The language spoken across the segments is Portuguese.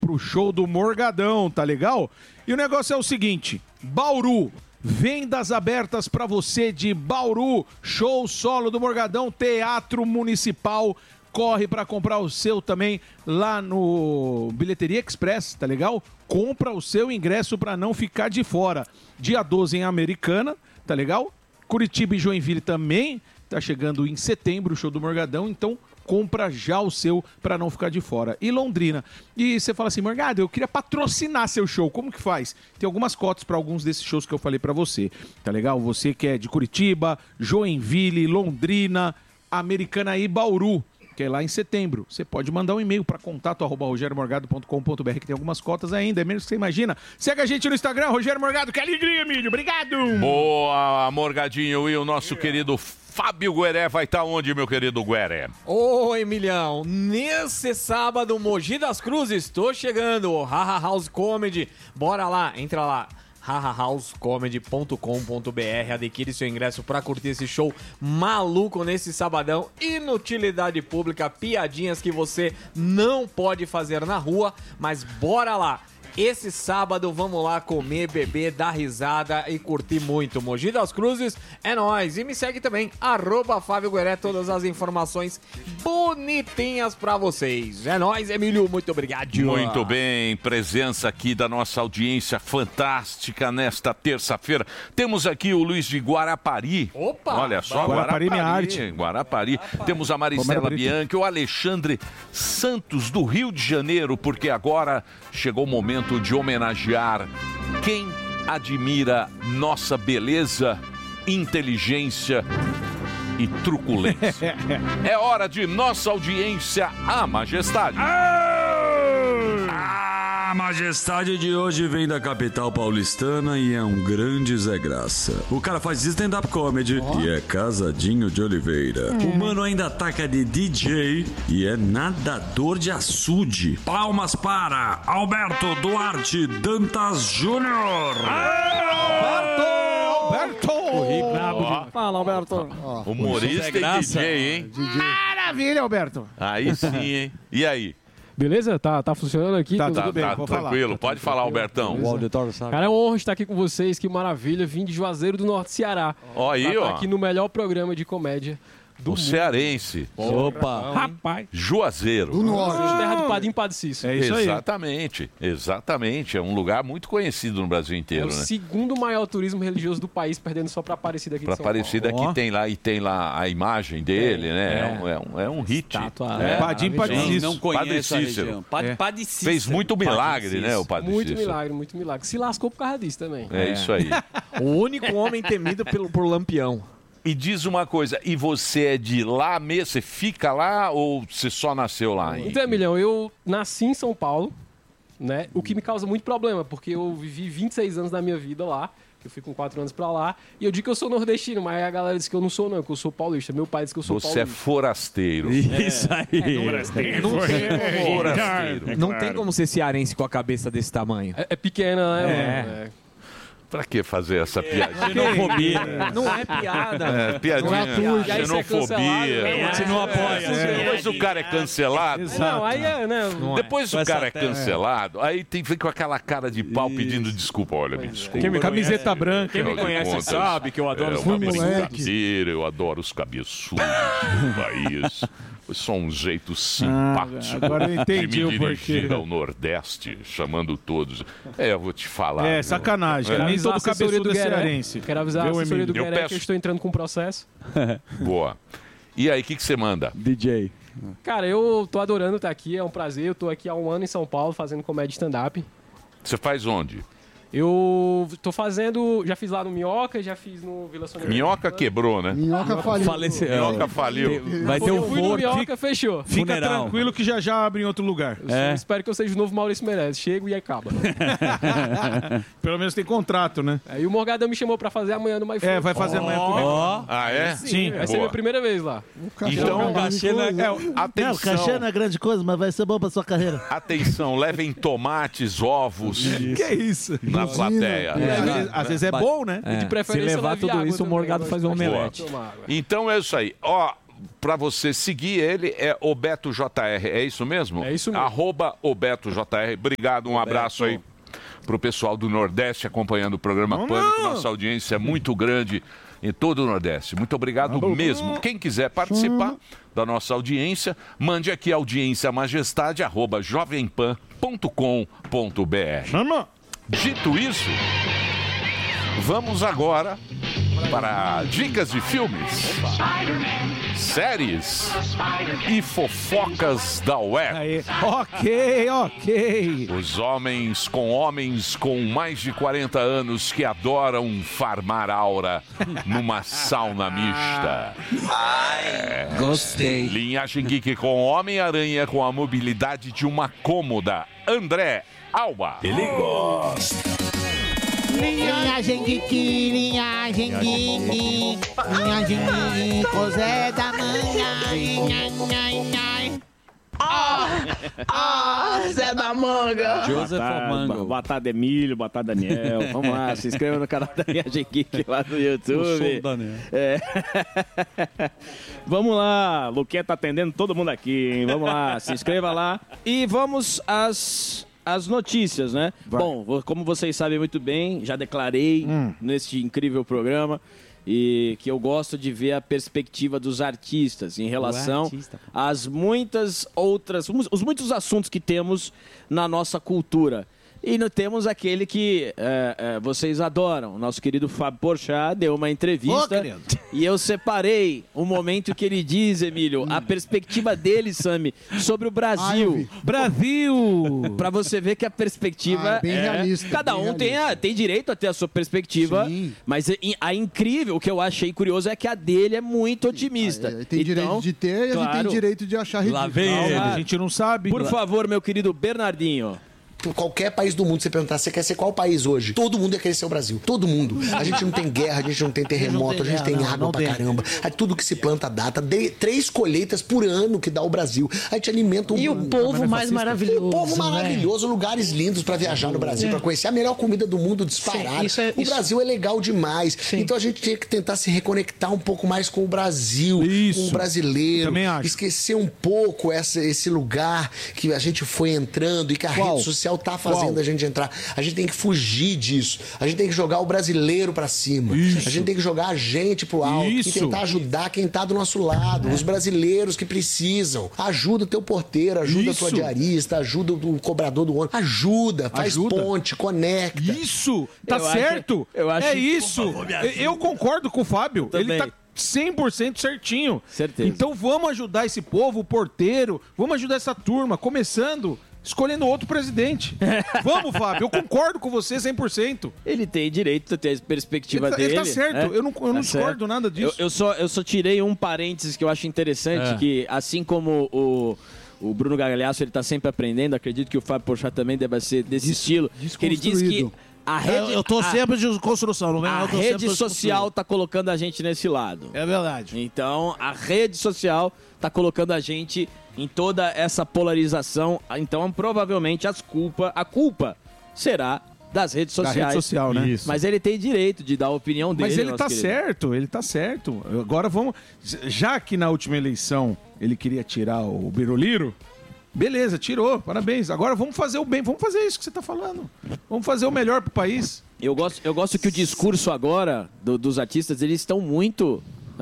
pro show do Morgadão, tá legal? E o negócio é o seguinte, Bauru, vendas abertas pra você de Bauru, show solo do Morgadão, Teatro Municipal. Corre pra comprar o seu também lá no Bilheteria Express, tá legal? Compra o seu ingresso pra não ficar de fora. Dia 12 em Americana, tá legal? Curitiba e Joinville também, tá chegando em setembro o show do Morgadão, então compra já o seu pra não ficar de fora. E Londrina. E você fala assim, Morgado, eu queria patrocinar seu show, como que faz? Tem algumas cotas pra alguns desses shows que eu falei pra você, tá legal? Você que é de Curitiba, Joinville, Londrina, Americana e Bauru, que é lá em setembro. Você pode mandar um e-mail para contato@rogeriomorgado.com.br, que tem algumas cotas ainda, é menos que você imagina. Segue a gente no Instagram, Rogério Morgado. Que alegria, Emílio. Obrigado. Boa, Morgadinho. E o nosso querido Fábio Gueré vai estar onde, meu querido Gueré? Ô, Emilhão, nesse sábado, Mogi das Cruzes, estou chegando. Haha House Comedy. Bora lá, entra lá. hahahousecomedy.com.br, adquire seu ingresso pra curtir esse show maluco nesse sabadão. Inutilidade pública, piadinhas que você não pode fazer na rua, mas bora lá. Esse sábado vamos lá comer, beber, dar risada e curtir muito. Mogi das Cruzes é nóis. E me segue também, @Fábio Gueré, todas as informações bonitinhas pra vocês. É nóis, Emílio, muito obrigado. Muito bem, presença aqui da nossa audiência fantástica nesta terça-feira. Temos aqui o Luiz de Guarapari. Opa! Olha só, Guarapari, minha arte. Guarapari. Temos a Maristela Bianchi, o Alexandre Santos do Rio de Janeiro, porque agora chegou o momento de homenagear quem admira nossa beleza, inteligência e truculência. É hora de nossa audiência, a Majestade. A Majestade de hoje vem da capital paulistana e é um grande Zé Graça. O cara faz stand-up comedy e é casadinho de Oliveira. O mano ainda ataca de DJ e é nadador de açude. Palmas para Alberto Duarte Dantas Júnior. Alberto! Fala, Alberto. Humorista e DJ, hein? Maravilha, Alberto. Aí sim, hein? E aí? Beleza? Tá funcionando aqui? Tá, Tudo tudo bem, Tá vou tranquilo, falar. pode falar, Albertão. O auditório sabe. Cara, é uma honra estar aqui com vocês, que maravilha. Vim de Juazeiro do Norte, Ceará. Ó aí, Pra ó. estar aqui no melhor programa de comédia do O mundo. cearense. Opa! Rapaz! Juazeiro. Terra do Padim Padre Cício. É isso aí. Exatamente, exatamente. É um lugar muito conhecido no Brasil É inteiro, o né? segundo maior turismo religioso do país, perdendo só pra Aparecida aqui Pra de São Paulo. Aparecida que tem lá a imagem dele, né? É um hit. Estátua, É. Padim Padre Não, Cícero. Não conheço Padre a Cícero. região. Padre Cícero. Fez muito milagre, né, o Padre Muito Cícero? milagre, muito milagre. Se lascou por causa disso também. É isso aí. O único homem temido por Lampião. E diz uma coisa, e você é de lá mesmo? Você fica lá ou você só nasceu lá? Então, Emilhão, eu nasci em São Paulo, né? O que me causa muito problema, porque eu vivi 26 anos da minha vida lá. Eu fui com 4 anos pra lá. E eu digo que eu sou nordestino, mas a galera diz que eu não sou, não, que eu sou paulista. Meu pai diz que eu sou Você é paulista. forasteiro. Isso aí. Forasteiro. Não tem como ser cearense com a cabeça desse tamanho. É pequena, né? mano? Pra que fazer essa piadinha? Xenofobia. Não é piada. É, piadinha, E aí você é cancelado, xenofobia. né? Você não apoia. Depois o cara é cancelado. Não, aí é, né? Depois o Com cara é essa terra. cancelado, aí tem que vir com aquela cara de pau pedindo desculpa. Olha, me desculpa. Camiseta branca. Quem me Afinal de conhece contas, sabe que eu adoro os uma cabeçudos. brincadeira, eu adoro os cabeçudos do país. Foi só um jeito simpático agora eu entendi de o me porquê. dirigir ao Nordeste, chamando todos. Eu vou te falar. É, viu? sacanagem. É. Nem Avisar todo a assessoria cabeçudo é cearense. Quero avisar a Viu, assessoria do Emílio? Eu Gueré que peço. eu estou entrando com processo. Boa. E aí, o que você manda? DJ. Cara, eu tô adorando estar aqui, é um prazer. Eu tô aqui há um ano em São Paulo fazendo comédia stand-up. Você faz onde? Eu tô fazendo, já fiz lá no Minhoca, já fiz no Vila Sônia. Minhoca quebrou, né? Minhoca faliu. Faleceu. Minhoca faliu. Vai ter Eu um fui no forno. Minhoca, fechou. Fica Funeral. tranquilo que já abre em outro lugar. Eu espero que eu seja o novo Maurício Meirelles. Chego e acaba. Pelo menos tem contrato, né? Aí o Morgadão me chamou pra fazer amanhã no My Food. É, vai fazer amanhã comigo. Ó, Ah, é? Sim. Vai ser Boa. minha primeira vez lá. Então, cachê não é- atenção. o cachê não é grande coisa, mas vai ser bom pra sua carreira. Atenção, levem tomates, ovos Que é isso? na plateia. Às vezes é bom, né? De Se preferência levar leve tudo água isso, o também, Morgado eu faz um gosto de omelete. tomar água. Então é isso aí. Ó, para você seguir ele é o Beto JR, é isso mesmo? É isso mesmo. @OBetoJR. Obrigado, um abraço aí pro pessoal do Nordeste acompanhando o programa Pânico. Nossa audiência é muito grande em todo o Nordeste. Muito obrigado mesmo. Quem quiser participar da nossa audiência, mande aqui audiênciamajestade@jovempan.com.br. Dito isso, vamos agora para dicas de filmes, séries e fofocas da web. Aí. Ok. Os homens com mais de 40 anos que adoram farmar aura numa sauna mista. Gostei. Linhagem Geek com Homem-Aranha com a mobilidade de uma cômoda. André Alba. Ele gosta. Linhagem geek, linhagem geek, linhagem geek, Zé da manhã, Zé da manga. Joseph Mango. Boa tarde, Emílio. Boa tarde, Daniel. Vamos lá, se inscreva no canal da Linhagem Geek lá no YouTube. Eu sou o Daniel. Vamos lá, Luquinha tá atendendo todo mundo aqui, hein? Vamos lá, se inscreva lá. E vamos às notícias, né? Vai. Bom, como vocês sabem muito bem, já declarei neste incrível programa e que eu gosto de ver a perspectiva dos artistas em relação às muitas outras, os muitos assuntos que temos na nossa cultura. E temos aquele que vocês adoram. O nosso querido Fábio Porchat deu uma entrevista e eu separei o momento que ele diz, Emílio, a perspectiva dele, Sami, sobre o Brasil. Brasil! Pra você ver que a perspectiva bem realista. Cada um tem direito a ter a sua perspectiva, Sim. mas a incrível, o que eu achei curioso é que a dele é muito otimista. Tem direito de ter e a gente tem direito de achar ridículo. Lá vem ele, a gente não sabe. Por favor, meu querido Bernardinho. Qualquer país do mundo, você perguntar, você quer ser qual país hoje? Todo mundo ia querer ser o Brasil. Todo mundo. A gente não tem guerra, a gente não tem terremoto, a gente tem água pra caramba. Tudo que se planta dá. 3 colheitas por ano que dá o Brasil. A gente alimenta E o povo mais maravilhoso. O povo maravilhoso, lugares lindos pra viajar no Brasil, pra conhecer a melhor comida do mundo disparada. O Brasil é legal demais. Então a gente tinha que tentar se reconectar um pouco mais com o Brasil, com o brasileiro. Também acho. Esquecer um pouco esse lugar que a gente foi entrando e que a rede social tá fazendo a gente entrar. A gente tem que fugir disso. A gente tem que jogar o brasileiro pra cima. A gente tem que jogar a gente pro alto e tentar ajudar quem tá do nosso lado. Os brasileiros que precisam. Ajuda o teu porteiro, ajuda a tua diarista, ajuda o cobrador do ônibus. Faz ponte, conecta. Isso! Tá certo! É isso! Eu concordo com o Fábio. Ele tá 100% certinho. Certeza. Então vamos ajudar esse povo, o porteiro, vamos ajudar essa turma, começando escolhendo outro presidente. Vamos, Fábio, eu concordo com você 100%. Ele tem direito de ter a perspectiva dele. Ele tá certo, eu não discordo nada disso. Eu só tirei um parênteses que eu acho interessante, que assim como o Bruno Gagliasso, ele tá sempre aprendendo, acredito que o Fábio Porchat também deve ser desse estilo, que ele diz que a rede, eu tô sempre de construção, não vem? A rede social tá colocando a gente nesse lado. É verdade. Então, a rede social tá colocando a gente em toda essa polarização. Então, provavelmente, a culpa será das redes sociais. Da rede social, né? Isso. Mas ele tem direito de dar a opinião dele. Mas ele tá certo. Agora vamos... Já que na última eleição ele queria tirar o Biruliro, beleza, tirou, parabéns. Agora vamos fazer o bem, vamos fazer isso que você tá falando. Vamos fazer o melhor pro país. Eu gosto que o discurso agora dos artistas, eles estão muito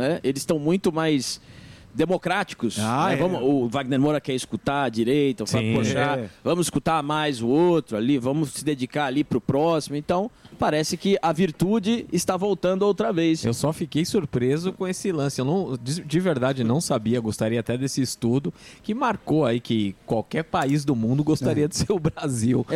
mais democráticos. O Wagner Moura quer escutar a direita, o Fábio Porchat, vamos escutar mais o outro ali, vamos se dedicar ali pro próximo. Então, parece que a virtude está voltando outra vez. Eu só fiquei surpreso com esse lance. Eu de verdade não sabia, gostaria até desse estudo que marcou aí que qualquer país do mundo gostaria de ser o Brasil.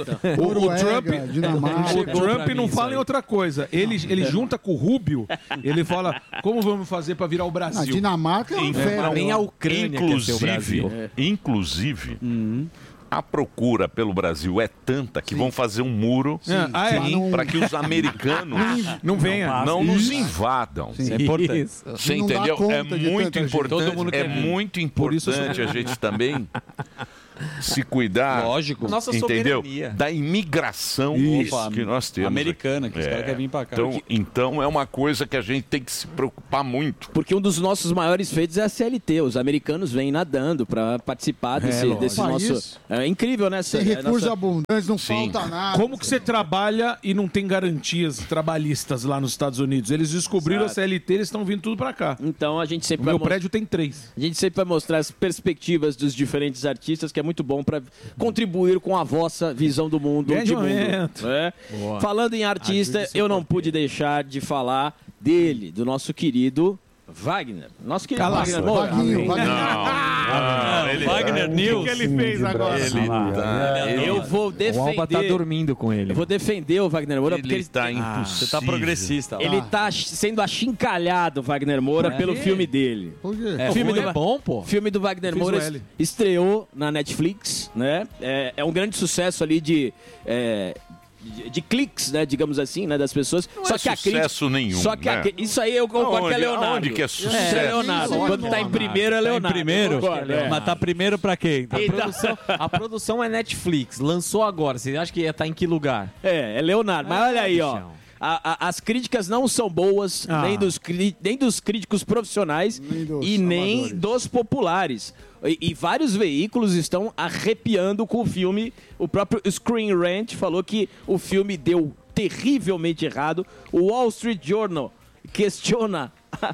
O Trump não fala em outra coisa. Ele junta com o Rubio, ele fala, como vamos fazer para virar o Brasil? A Dinamarca nem a Ucrânia quer ser o Brasil. Inclusive, a procura pelo Brasil é tanta que vão fazer um muro para que os americanos não nos invadam. É importante. Você entendeu? É muito importante. É muito importante a gente também se cuidar. Lógico. Nossa entendeu? soberania. Da imigração que nós temos. Americana, que os caras querem vir pra cá. Então é uma coisa que a gente tem que se preocupar muito. Porque um dos nossos maiores feitos é a CLT. Os americanos vêm nadando para participar desse nosso... É incrível, né? Tem recursos abundantes, não falta nada. Como que você trabalha e não tem garantias trabalhistas lá nos Estados Unidos? Eles descobriram a CLT, eles estão vindo tudo pra cá. Então a gente sempre O meu prédio tem 3. A gente sempre vai mostrar as perspectivas dos diferentes artistas, que é muito bom para contribuir com a vossa visão do mundo. Grande de mundo, momento. né? Falando em artista, eu não pude deixar de falar dele, do nosso querido Wagner. Nosso querido Wagner Moura. Wagner News. O que ele fez agora? Eu vou defender. O Alba tá dormindo com ele. Eu vou defender o Wagner Moura porque ele tá impossível. Você tá progressista. Ele tá sendo achincalhado, Wagner Moura, pelo filme dele. Por quê? O filme é bom, pô. filme do Wagner Moura estreou na Netflix, né? É um grande sucesso ali de cliques, né, digamos assim, né, das pessoas. Não é sucesso nenhum, Só que né? isso aí eu concordo que é Leonardo. Aonde que é sucesso? É Leonardo. Quando tá em primeiro é Leonardo. Primeiro? Mas tá primeiro pra quem? A produção é Netflix, lançou agora. Você acha que ia estar em que lugar? É Leonardo. Mas olha aí, ó. As críticas não são boas, nem dos críticos profissionais e nem dos populares. E vários veículos estão arrepiando com o filme. O próprio Screen Rant falou que o filme deu terrivelmente errado. O Wall Street Journal questiona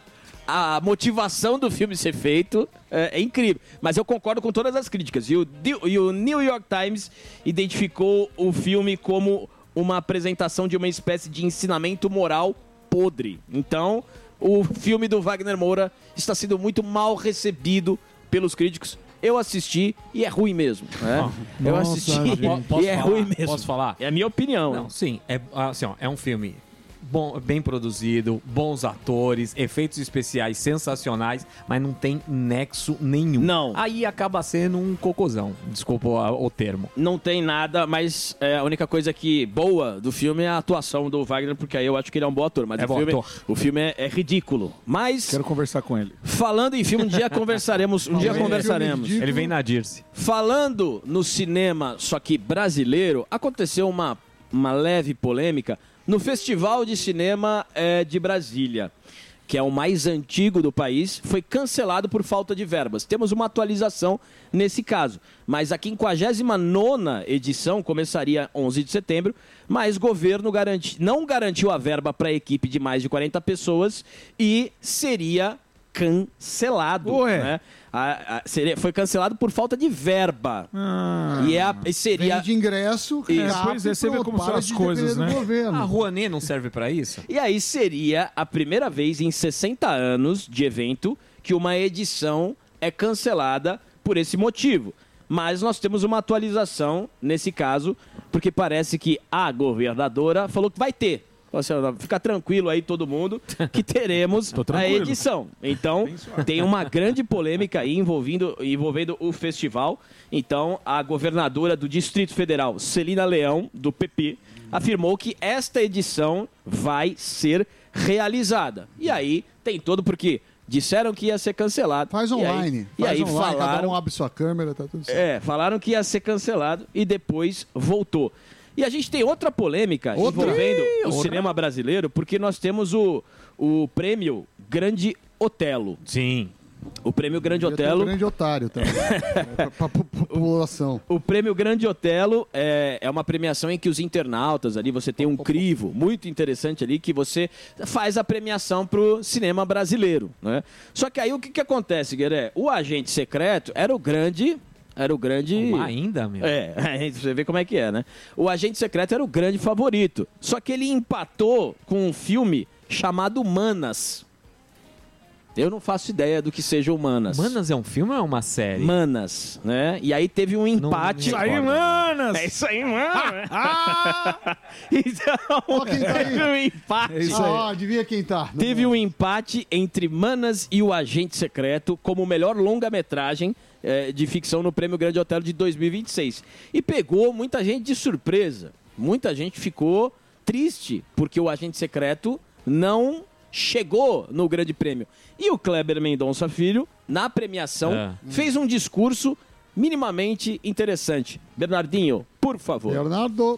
a motivação do filme ser feito. É incrível. Mas eu concordo com todas as críticas. E o New York Times identificou o filme como uma apresentação de uma espécie de ensinamento moral podre. Então, o filme do Wagner Moura está sendo muito mal recebido pelos críticos. Eu assisti e é ruim mesmo. Eu assisti e é ruim mesmo. Posso falar? É a minha opinião. Não, sim. É um filme bom, bem produzido, bons atores, efeitos especiais sensacionais, mas não tem nexo nenhum. Não. Aí acaba sendo um cocôzão. Desculpa o termo. Não tem nada, mas a única coisa boa do filme é a atuação do Wagner, porque aí eu acho que ele é um bom ator. Mas o filme é ridículo. Mas... Quero conversar com ele. Falando em filme, um dia conversaremos. Ele vem na Dirce. Falando no cinema, só que brasileiro, aconteceu uma leve polêmica no Festival de Cinema de Brasília, que é o mais antigo do país, foi cancelado por falta de verbas. Temos uma atualização nesse caso, mas a 59ª edição começaria 11 de setembro, mas o governo não garantiu a verba para a equipe de mais de 40 pessoas e seria cancelado. Né? Foi cancelado por falta de verba. E seria... Vende ingresso, pois é, você vê como são as coisas, né? A Rouanet não serve pra isso? E aí seria a primeira vez em 60 anos de evento que uma edição é cancelada por esse motivo. Mas nós temos uma atualização nesse caso, porque parece que a governadora falou que vai ter. Fica tranquilo aí todo mundo que teremos a edição. Então, tem uma grande polêmica aí envolvendo o festival. Então, a governadora do Distrito Federal, Celina Leão, do PP, afirmou que esta edição vai ser realizada. E aí, tem todo porque disseram que ia ser cancelado. Faz online. E aí falaram, cada um abre sua câmera, tá tudo certo. Falaram que ia ser cancelado e depois voltou. E a gente tem outra polêmica envolvendo o cinema brasileiro, porque nós temos o prêmio Grande Otelo. Sim. O prêmio Grande Otelo... O grande otário também. Pra população. O prêmio Grande Otelo é uma premiação em que os internautas ali, você tem um crivo muito interessante ali, que você faz a premiação pro cinema brasileiro, né? Só que aí o que acontece, Gueré? O Agente Secreto era o grande... Ainda, meu? Você vê como é que é, né? O Agente Secreto era o grande favorito. Só que ele empatou com um filme chamado Manas. Eu não faço ideia do que seja o Manas. Manas é um filme ou é uma série? Manas, né? E aí teve um empate. Isso aí, Manas! É isso aí, Manas! Então, teve um empate. Adivinha quem tá? Teve um empate entre Manas e o Agente Secreto como o melhor longa-metragem de ficção no Prêmio Grande Otelo de 2026. E pegou muita gente de surpresa. Muita gente ficou triste porque o Agente Secreto não chegou no Grande Prêmio. E o Kleber Mendonça Filho, na premiação, fez um discurso minimamente interessante. Bernardinho, por favor. Bernardo.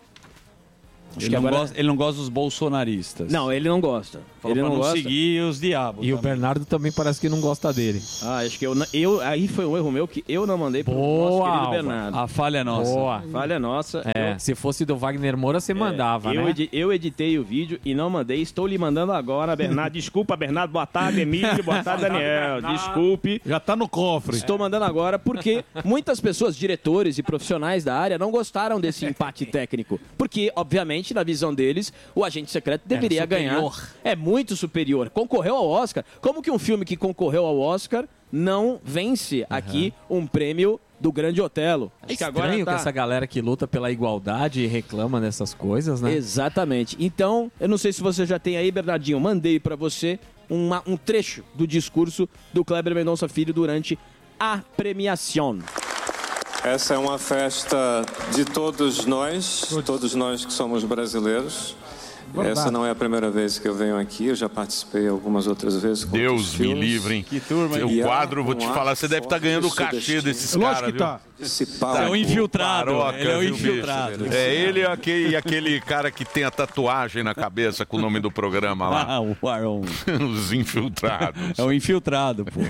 Acho Ele que não, agora- gosta, ele não gosta dos bolsonaristas. Não, ele não gosta. Falou Ele pra não gosta. seguir os diabos. E o Bernardo também parece que não gosta dele. Ah, acho que aí foi um erro meu que eu não mandei pro nosso Boa, querido Alba. Bernardo. A falha é nossa. Boa. Falha nossa. É, se fosse do Wagner Moura, você mandava, né? Eu editei o vídeo e não mandei. Estou lhe mandando agora, Bernardo. Desculpa, Bernardo. Boa tarde, Emílio. Boa tarde, Daniel. Desculpe. Já tá no cofre. Estou mandando agora porque muitas pessoas, diretores e profissionais da área, não gostaram desse empate técnico. Porque, obviamente, na visão deles, o agente secreto deveria ganhar. É muito superior. Concorreu ao Oscar. Como que um filme que concorreu ao Oscar não vence aqui um prêmio do Grande Otelo? É estranho que essa galera que luta pela igualdade e reclama dessas coisas, né? Exatamente. Então, eu não sei se você já tem aí, Bernardinho, mandei pra você um trecho do discurso do Kleber Mendonça Filho durante a premiação. Essa é uma festa de todos nós que somos brasileiros. Verdade. Essa não é a primeira vez que eu venho aqui, eu já participei algumas outras vezes. Com Deus outros me filmes. livre, hein? Que turma, O hein? quadro, vou te Um falar, você deve estar ganhando o forte cachê desses sudestino. caras, Lógico que tá. Esse pau. É um infiltrado, ele é um viu, infiltrado. bicho? É ele e aquele cara que tem a tatuagem na cabeça com o nome do programa lá. Ah, o Aaron. Os infiltrados. É o infiltrado, pô.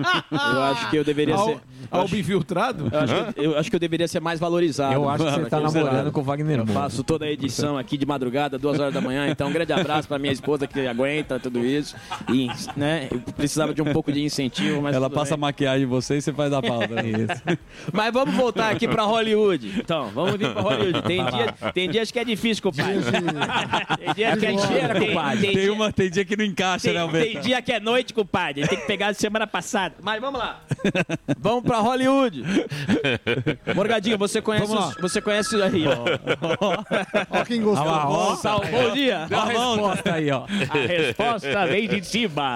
Eu acho que eu deveria ser... Algo infiltrado? Eu acho que eu deveria ser mais valorizado. Eu acho que você tá namorando com o Wagner Eu Moura. faço toda a edição aqui de madrugada, 2 horas da manhã. Então, um grande abraço pra minha esposa que aguenta tudo isso. E, né, eu precisava de um pouco de incentivo, mas Ela tudo passa bem. maquiagem em você e você faz a pauta. Né? Mas vamos voltar aqui pra Hollywood. Então, vamos vir pra Hollywood. Tem dias que é difícil, compadre. Tem dia que é dia, compadre. Tem dia que não encaixa, né, Alberto? Tem dia que é noite, compadre. Tem que pegar de semana passada. Mas vamos lá. Vamos pra Hollywood. Morgadinho, você conhece aí, ó. Ó quem gostou. Salvou o dia. Dá a resposta aí, ó. A resposta vem de cima.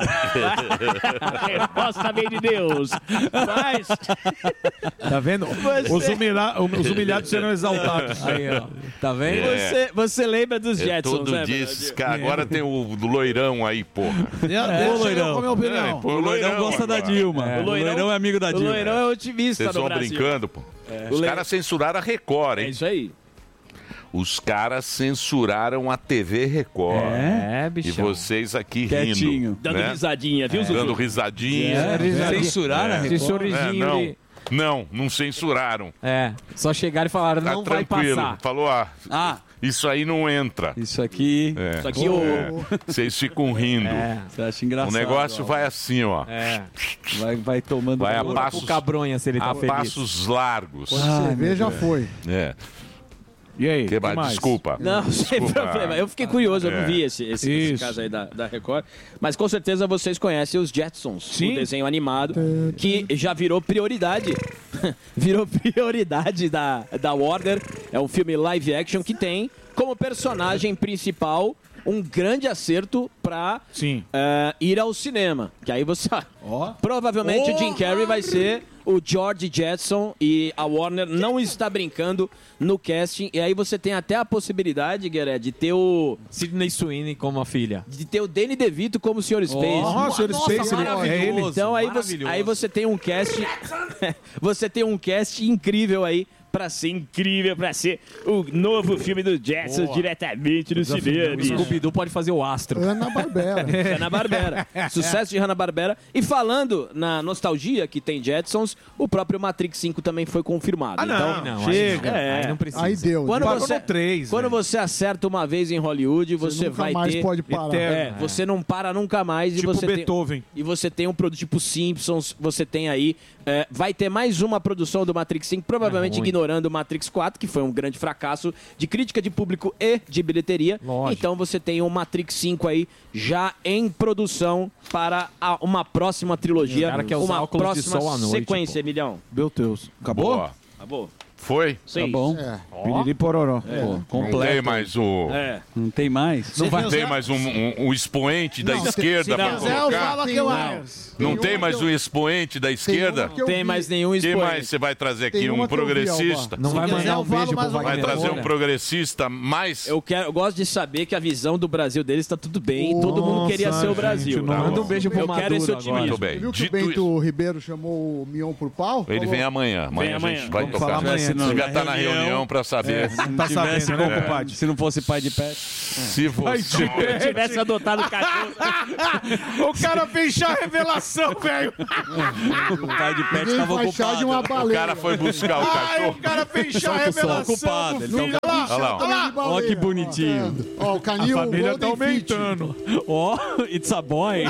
A resposta vem de Deus. Mas... Tá vendo? Os humilhados serão exaltados. Aí, ó. Tá vendo? Você lembra dos Jetsons, Tudo né? disso, cara. Agora tem o do loirão aí, porra. Deixa eu com a minha opinião. É, pô, O Loirão gosta da Dilma. O Loirão é amigo da O Dilma. Loirão é otimista Vocês no estão Brasil. brincando, pô. Os caras censuraram a Record, hein? É isso aí. Os caras censuraram a TV Record. É, E bichão. vocês aqui Quietinho. rindo. Dando né? risadinha, viu, Zuzu? Dando risadinha. Censuraram a Esse Record? sorrisinho de... Não censuraram. É, só chegaram e falaram, Tá não vai tranquilo. passar. Falou, isso aí não entra. Isso aqui... É. Isso aqui, Vocês ficam rindo. Você acha engraçado. O negócio ó. vai assim, ó. É, Vai tomando... Vai a valor. passos, o cabronha se ele tá a feliz. passos largos. Você vê, já foi. É. E aí? Que mais? Desculpa. Não, sem Desculpa. problema. Eu fiquei curioso, eu não É. vi esse caso aí da Record. Mas com certeza vocês conhecem os Jetsons, Sim. o desenho animado, que já virou prioridade. Virou prioridade da Warner. É um filme live action que tem como personagem principal um grande acerto pra ir ao cinema. Que aí você... Provavelmente o Jim Carrey vai ser o George Jetson e a Warner não está brincando no casting. E aí você tem até a possibilidade, Gueré, de ter o... Sidney Sweeney como a filha. De ter o Danny DeVito como o Sr. Space. Nossa, o Sr. Space, é ele. Então aí você tem um cast... você tem um cast incrível aí. Pra ser incrível, pra ser o novo filme do Jetsons diretamente no cinema. O Scooby-Doo pode fazer o astro. Hanna-Barbera. Hanna-Barbera. Sucesso de Hanna-Barbera. E falando na nostalgia que tem Jetsons, o próprio Matrix 5 também foi confirmado. Não, chega. Aí não precisa. Aí deu. Quando Pagou você, no 3, quando você acerta uma vez em Hollywood, você nunca vai mais ter... pode parar. Você não para nunca mais. Tipo e você Beethoven. E você tem um produto tipo Simpsons, você tem aí... vai ter mais uma produção do Matrix 5, provavelmente ignorando o Matrix 4, que foi um grande fracasso de crítica de público e de bilheteria. Lógico. Então você tem um Matrix 5 aí já em produção para uma próxima trilogia, O cara quer usar uma óculos de próxima sol à noite, sequência, pô. Emilhão. Meu Deus. Acabou? Boa. Acabou. Foi? Tá bom. Piriri pororó. Não tem mais o... Não tem mais? Não vai ter mais um expoente da esquerda para colocar? Não tem mais um expoente da esquerda? Não tem mais nenhum Quem expoente. mais você vai trazer aqui? Um progressista? Não vai mandar um beijo pro Vai Wagner trazer um Moura? progressista mais... Eu gosto de saber que a visão do Brasil deles está tudo bem. Todo mundo queria ser o Brasil. Manda um beijo pro Eu quero esse Maduro agora. otimismo. Muito bem. Viu que o Dito Bento Ribeiro chamou o Mion por pau? Ele vem amanhã. Amanhã a gente vai tocar. amanhã. Você já está na reunião para saber. Tá sabendo, né, compadre? Se não fosse pai de pet. Se você... Se eu tivesse adotado o cachorro. O cara fez chá revelação, velho. O pai de pet Ninguém tava faz chá de uma ocupado. O baleia. cara foi buscar o Ai, cachorro. o cara fez chá revelação. ocupado, do ele tá filho. Olha lá, Olha lá. olha lá. Ó que bonitinho. Ó, o canil A família tá Golden Fit. aumentando. Ó, it's a boy.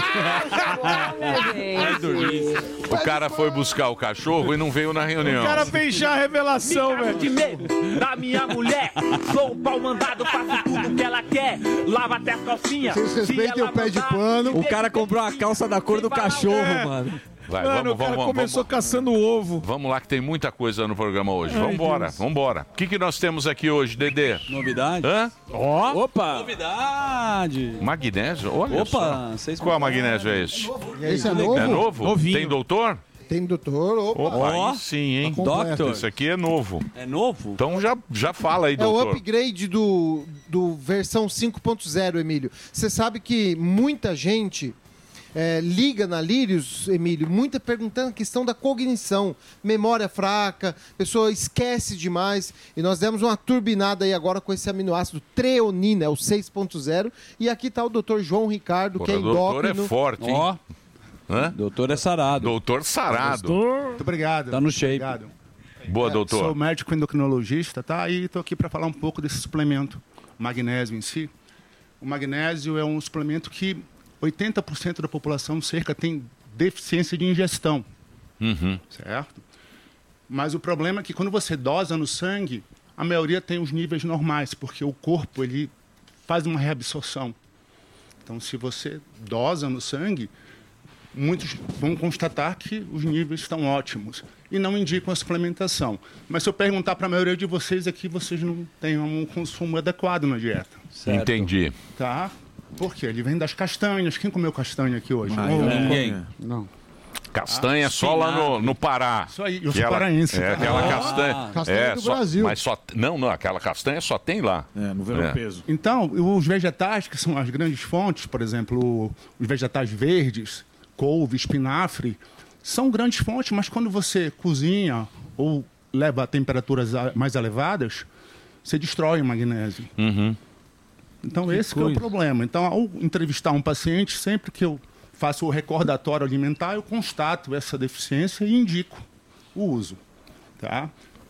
Vai dormir. O cara foi buscar o cachorro e não veio na reunião. O cara fez chá revelação, velho. de medo da minha mulher. Sou o pau mandado, faço tudo que ela quer. Lava até as calcinhas. Vocês respeitem o pé de pano. O cara comprou a calça da cor do cachorro, mano. Vai, Mano, o cara começou caçando ovo. Vamos lá que tem muita coisa no programa hoje. Vambora, vambora. O que nós temos aqui hoje, Dedê? Novidade? Hã? Opa! Novidade. Magnésio? Olha Opa, só. Qual magnésio é esse? Esse é novo? É novo? Novinho. Tem doutor? Tem doutor. Opa. Opa, Ó. aí sim, hein? Tá completo. Doctor. Esse aqui é novo. É novo? Então já fala aí, É o doutor. upgrade do versão 5.0, Emílio. Você sabe que muita gente liga na Lírios, Emílio, muita perguntando a questão da cognição, memória fraca, pessoa esquece demais. E nós demos uma turbinada aí agora com esse aminoácido treonina, é o 6.0. E aqui está o doutor João Ricardo, que é O doutor é endócrino. forte, hein? Ó, Hã? doutor é sarado. Doutor sarado. Muito obrigado. Tá no shape. Obrigado. Boa, doutor. Sou médico endocrinologista, tá? E estou aqui para falar um pouco desse suplemento, magnésio em si. O magnésio é um suplemento que 80% da população cerca tem deficiência de ingestão, certo? Mas o problema é que quando você dosa no sangue, a maioria tem os níveis normais, porque o corpo ele faz uma reabsorção. Então, se você dosa no sangue, muitos vão constatar que os níveis estão ótimos e não indicam a suplementação. Mas se eu perguntar para a maioria de vocês aqui, vocês não têm um consumo adequado na dieta. Certo. Entendi. Tá? Por quê? Ele vem das castanhas. Quem comeu castanha aqui hoje? Ninguém. Não. Castanha só lá no Pará. Isso aí, eu sou paraense. É aquela castanha. Castanha do Brasil. Mas só, não, aquela castanha só tem lá. No verão peso. Então, os vegetais, que são as grandes fontes, por exemplo, os vegetais verdes, couve, espinafre, são grandes fontes, mas quando você cozinha ou leva a temperaturas mais elevadas, você destrói o magnésio. Então, esse que é o problema. Então, ao entrevistar um paciente, sempre que eu faço o recordatório alimentar, eu constato essa deficiência e indico o uso. Tá?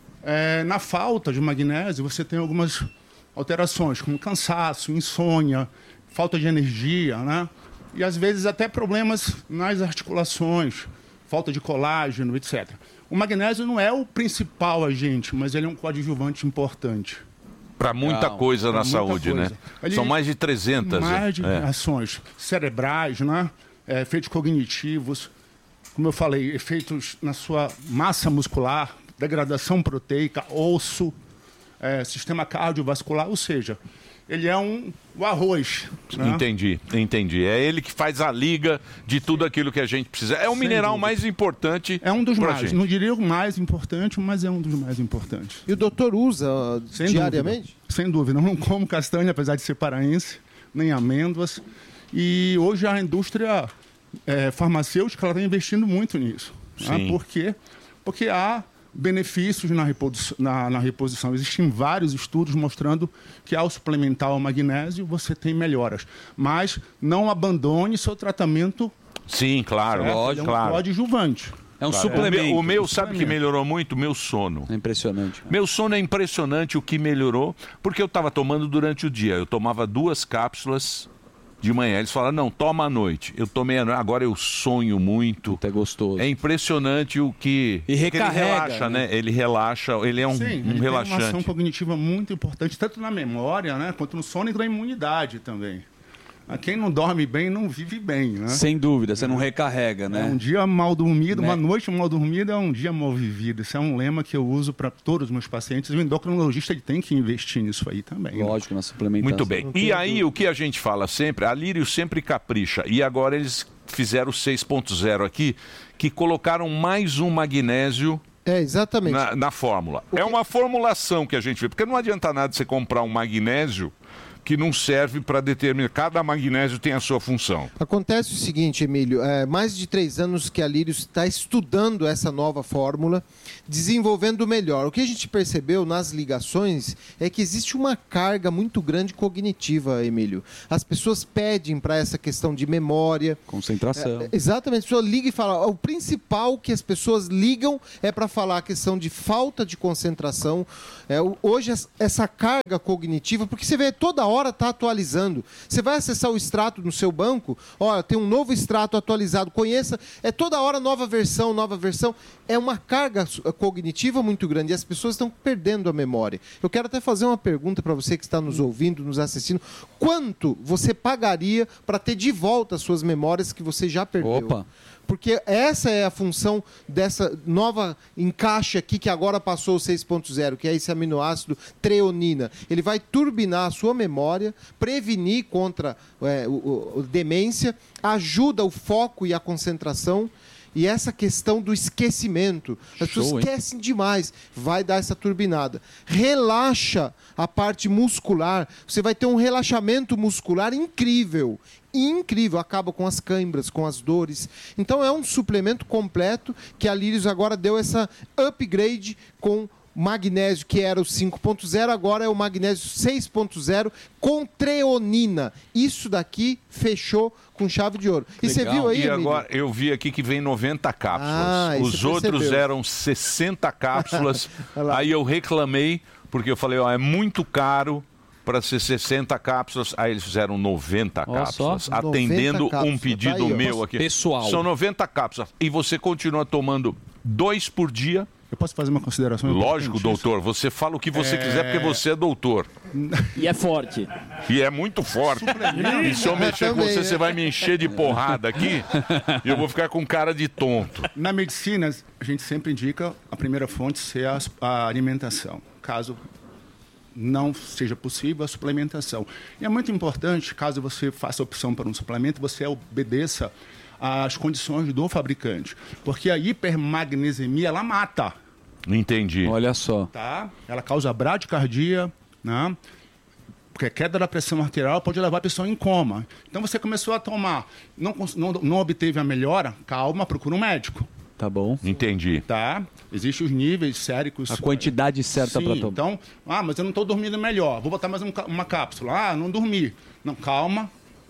Na falta de magnésio, você tem algumas alterações, como cansaço, insônia, falta de energia, né? E, às vezes, até problemas nas articulações, falta de colágeno, etc. O magnésio não é o principal agente, mas ele é um coadjuvante importante. Para muita coisa na muita saúde, coisa. né? Ele- São mais de 300. Mais de é. ações cerebrais, né? Efeitos cognitivos, como eu falei, efeitos na sua massa muscular, degradação proteica, osso, sistema cardiovascular, ou seja, ele é o arroz. Né? Entendi. É ele que faz a liga de tudo aquilo que a gente precisa. É o mineral mais importante. É um dos pra mais. gente. Não diria o mais importante, mas é um dos mais importantes. E o doutor usa Sem diariamente? Dúvida. Sem dúvida. Não como castanha, apesar de ser paraense, nem amêndoas. E hoje a indústria farmacêutica está investindo muito nisso. Né? Sim. Por quê? Porque há benefícios na reposição. Existem vários estudos mostrando que ao suplementar o magnésio você tem melhoras. Mas não abandone seu tratamento. Sim, claro, certo? lógico, Ele é um claro. coadjuvante. É um Claro. suplemento. O meu sabe que melhorou muito? Meu sono. É impressionante. Meu sono é impressionante o que melhorou, porque eu estava tomando durante o dia. Eu tomava 2 cápsulas de manhã. Eles falaram, não, toma à noite. Eu tomei à noite, agora eu sonho muito. É gostoso. É impressionante o que... E porque recarrega, ele relaxa, né? Ele relaxa, ele é um, Sim, um ele tem uma relaxante. ação cognitiva muito importante, tanto na memória, né, quanto no sono e na imunidade também. Quem não dorme bem não vive bem, né? Sem dúvida, você não recarrega, né? Um dia mal dormido, Né? uma noite mal dormida é um dia mal vivido. Isso é um lema que eu uso para todos os meus pacientes. O endocrinologista ele tem que investir nisso aí também. né? Lógico, na suplementação. Muito bem. E aí, o que a gente fala sempre, a Lírio sempre capricha. E agora eles fizeram o 6.0 aqui, que colocaram mais um magnésio exatamente. na fórmula. É uma formulação que a gente vê, porque não adianta nada você comprar um magnésio que não serve para determinar. Cada magnésio tem a sua função. Acontece o seguinte, Emílio, mais de 3 anos que a Lírios está estudando essa nova fórmula, desenvolvendo melhor. O que a gente percebeu nas ligações é que existe uma carga muito grande cognitiva, Emílio. As pessoas pedem para essa questão de memória. Concentração. Exatamente, a pessoa liga e fala, o principal que as pessoas ligam é para falar a questão de falta de concentração. Hoje essa carga cognitiva, porque você vê toda hora está atualizando. Você vai acessar o extrato no seu banco, olha, tem um novo extrato atualizado, conheça, toda hora nova versão. É uma carga cognitiva muito grande e as pessoas estão perdendo a memória. Eu quero até fazer uma pergunta para você que está nos ouvindo, nos assistindo. Quanto você pagaria para ter de volta as suas memórias que você já perdeu? Opa! Porque essa é a função dessa nova encaixe aqui que agora passou o 6.0, que é esse aminoácido treonina. Ele vai turbinar a sua memória, prevenir contra demência, ajuda o foco e a concentração. E essa questão do esquecimento, as pessoas esquecem demais, vai dar essa turbinada. Relaxa a parte muscular, você vai ter um relaxamento muscular incrível, acaba com as câimbras, com as dores. Então é um suplemento completo que a Lírios agora deu essa upgrade com magnésio, que era o 5.0, agora é o magnésio 6.0 com treonina. Isso daqui fechou com chave de ouro. E você viu aí, E agora eu vi aqui que vem 90 cápsulas. Os outros eram 60 cápsulas. Aí eu reclamei, porque eu falei, é muito caro para ser 60 cápsulas. Aí eles fizeram 90 cápsulas, atendendo 90 cápsulas. Um pedido meu aqui. Pessoal. São 90 cápsulas. E você continua tomando 2 por dia. Eu posso fazer uma consideração? Lógico, doutor. Você fala o que você quiser porque você é doutor. E é forte. E é muito forte. E se eu mexer com você, você vai me encher de porrada aqui e eu vou ficar com cara de tonto. Na medicina, a gente sempre indica a primeira fonte ser a alimentação. Caso não seja possível, a suplementação. E é muito importante, caso você faça opção para um suplemento, você obedeça às condições do fabricante. Porque a hipermagnesemia, ela mata. Entendi. Olha só. Tá? Ela causa bradicardia, né? Porque a queda da pressão arterial pode levar a pessoa em coma. Então você começou a tomar, não obteve a melhora, calma, procura um médico. Tá bom. Entendi. Tá? Existem os níveis séricos. A quantidade certa para tomar. Então, mas eu não estou dormindo melhor. Vou botar mais uma cápsula. Não dormi. Não, calma.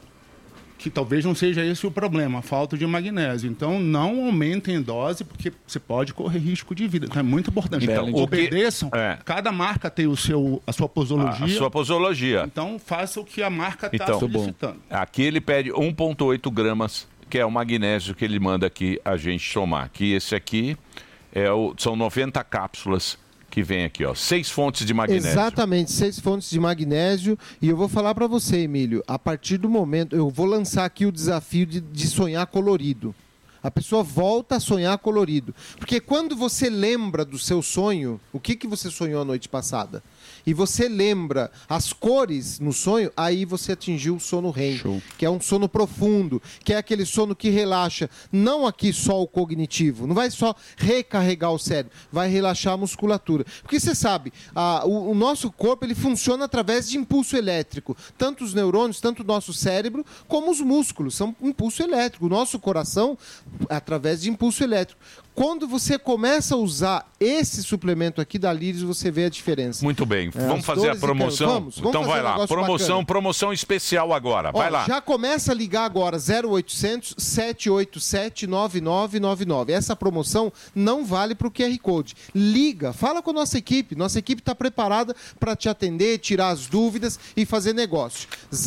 Que talvez não seja esse o problema, a falta de magnésio. Então, não aumentem dose, porque você pode correr risco de vida. Então, é muito importante. Então, obedeçam. Cada marca tem a sua posologia. A sua posologia. Então, faça o que a marca está solicitando. Aqui ele pede 1,8 gramas, que é o magnésio que ele manda aqui a gente tomar. Que esse aqui são 90 cápsulas que vem aqui, 6 fontes de magnésio. Exatamente, 6 fontes de magnésio. E eu vou falar para você, Emílio, a partir do momento, eu vou lançar aqui o desafio de sonhar colorido. A pessoa volta a sonhar colorido. Porque quando você lembra do seu sonho, o que você sonhou a noite passada? E você lembra as cores no sonho, aí você atingiu o sono REM, que é um sono profundo, que é aquele sono que relaxa, não aqui só o cognitivo, não vai só recarregar o cérebro, vai relaxar a musculatura. Porque você sabe, o nosso corpo ele funciona através de impulso elétrico. Tanto os neurônios, tanto o nosso cérebro, como os músculos, são impulso elétrico. O nosso coração, através de impulso elétrico. Quando você começa a usar esse suplemento aqui da Lírios, você vê a diferença. Muito bem. Vamos fazer a promoção? Vamos então vai lá. Promoção especial agora. Vai lá. Já começa a ligar agora 0800 787 9999. Essa promoção não vale para o QR Code. Liga, fala com a nossa equipe. Nossa equipe está preparada para te atender, tirar as dúvidas e fazer negócio.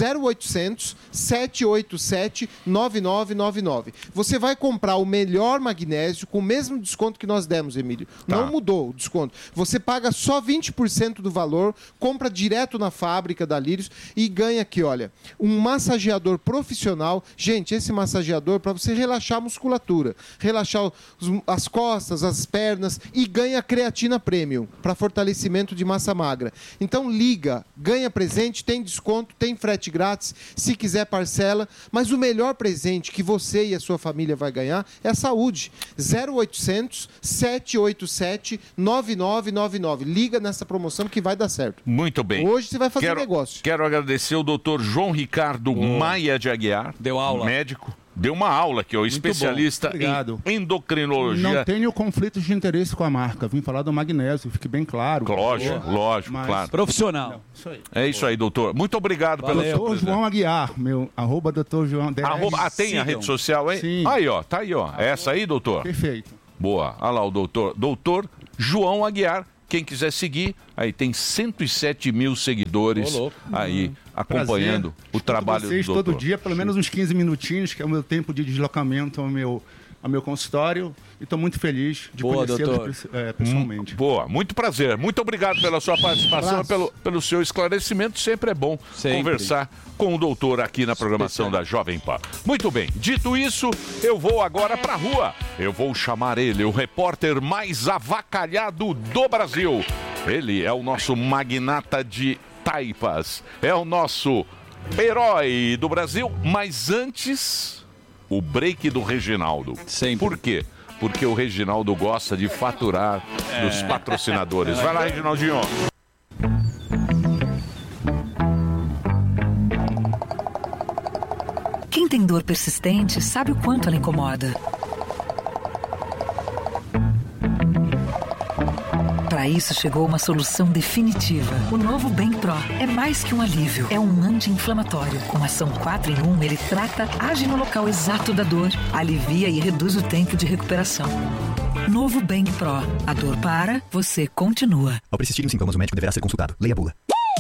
0800 787 9999. Você vai comprar o melhor magnésio com o mesmo desconto que nós demos, Emílio. Não mudou o desconto. Você paga só 20% do valor, compra direto na fábrica da Lírios e ganha aqui, olha, um massageador profissional. Gente, esse massageador para você relaxar a musculatura, relaxar as costas, as pernas e ganha creatina premium para fortalecimento de massa magra. Então liga, ganha presente, tem desconto, tem frete grátis, se quiser parcela, mas o melhor presente que você e a sua família vai ganhar é a saúde. 0800 787 9999. Liga nessa promoção que vai dar certo. Muito bem. Hoje você vai fazer negócio. Quero agradecer o doutor João Ricardo Maia de Aguiar. Deu aula. Médico. Deu uma aula aqui, ó, especialista em endocrinologia. Não tenho conflitos de interesse com a marca. Vim falar do magnésio, fique bem claro. Lógico, claro. Profissional. Não, isso aí. É isso aí, doutor. Muito obrigado pela sua Doutor João Aguiar, meu @ doutor João. Tem a rede social aí? Sim. Aí, ó, tá aí, ó. Essa aí, doutor? Perfeito. Boa. Olha lá o doutor João Aguiar. Quem quiser seguir, aí tem 107 mil seguidores aí acompanhando o trabalho do doutor. Todo dia, pelo menos uns 15 minutinhos, que é o meu tempo de deslocamento ao meu consultório. E estou muito feliz de conhecê-los pessoalmente. Boa, muito prazer. Muito obrigado pela sua participação e pelo seu esclarecimento. Sempre é bom conversar com o doutor aqui na programação da Jovem Pan. Muito bem, dito isso, eu vou agora para a rua. Eu vou chamar ele, o repórter mais avacalhado do Brasil. Ele é o nosso magnata de taipas. É o nosso herói do Brasil. Mas antes, o break do Reginaldo. Por quê? Porque o Reginaldo gosta de faturar dos patrocinadores. Vai lá, Reginaldinho. Quem tem dor persistente sabe o quanto ela incomoda. Para isso chegou uma solução definitiva. O novo Bem Pro é mais que um alívio, é um anti-inflamatório. Com ação 4 em 1, ele trata, age no local exato da dor, alivia e reduz o tempo de recuperação. Novo Bem Pro. A dor para, você continua. Ao persistirem os sintomas, o médico deverá ser consultado. Leia a bula.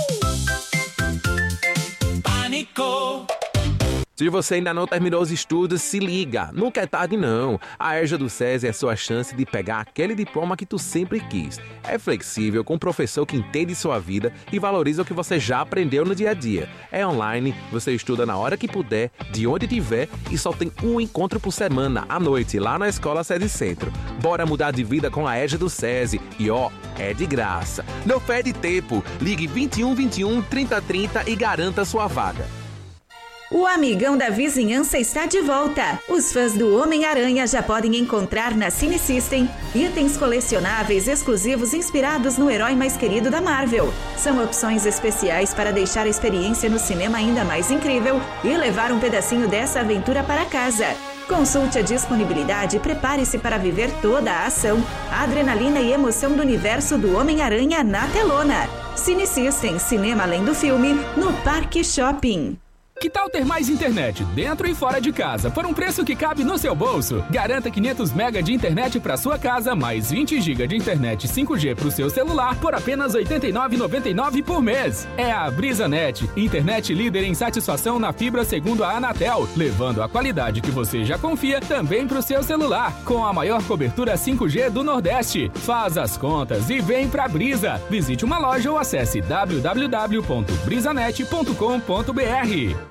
Pânico. Se você ainda não terminou os estudos, se liga. Nunca é tarde, não. A EJA do SESI é sua chance de pegar aquele diploma que tu sempre quis. É flexível, com um professor que entende sua vida e valoriza o que você já aprendeu no dia a dia. É online, você estuda na hora que puder, de onde tiver e só tem um encontro por semana, à noite, lá na Escola SESI Centro. Bora mudar de vida com a EJA do SESI. E ó, é de graça. Não perde tempo. Ligue 21 21 30 30 e garanta sua vaga. O Amigão da Vizinhança está de volta. Os fãs do Homem-Aranha já podem encontrar na Cine System itens colecionáveis exclusivos inspirados no herói mais querido da Marvel. São opções especiais para deixar a experiência no cinema ainda mais incrível e levar um pedacinho dessa aventura para casa. Consulte a disponibilidade e prepare-se para viver toda a ação, a adrenalina e emoção do universo do Homem-Aranha na telona. Cine System, cinema além do filme, no Parque Shopping. Que tal ter mais internet dentro e fora de casa por um preço que cabe no seu bolso? Garanta 500 MB de internet para sua casa, mais 20 GB de internet 5G para o seu celular por apenas R$ 89,99 por mês. É a BrisaNet, internet líder em satisfação na fibra segundo a Anatel, levando a qualidade que você já confia também para o seu celular, com a maior cobertura 5G do Nordeste. Faz as contas e vem pra Brisa. Visite uma loja ou acesse www.brisanet.com.br.